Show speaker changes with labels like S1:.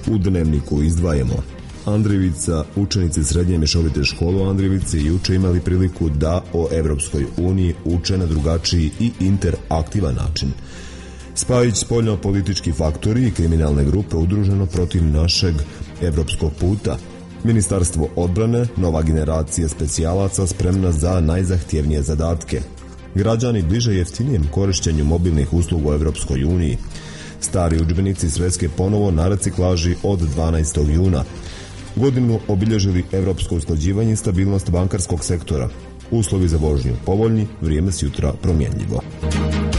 S1: u Dnevniku izdvajamo: Andrijevica, učenici srednje mješovite škole u Andrijevici juče imali priliku da o Evropskoj uniji uče na drugačiji i interaktivan način. Spajić, spoljno-politički faktori i kriminalne grupe udruženo protiv našeg evropskog puta. Ministarstvo odbrane, nova generacija specijalaca spremna za najzahtjevnije zadatke. Građani bliže jeftinijem korišćenju mobilnih usluga u Evropskoj uniji. Stari udžbenici svetske ponovo na reciklaži od 12. juna. Godinu obilježili evropsko usklađivanje i stabilnost bankarskog sektora. Uslovi za vožnju povoljni, vrijeme s jutra promjenljivo.